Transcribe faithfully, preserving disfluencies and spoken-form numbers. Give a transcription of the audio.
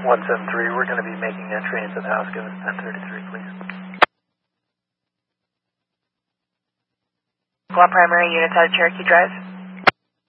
one seven three, we're going to be making entry into the house. Give us ten thirty-three, please. Guam Primary, units out of Cherokee Drive.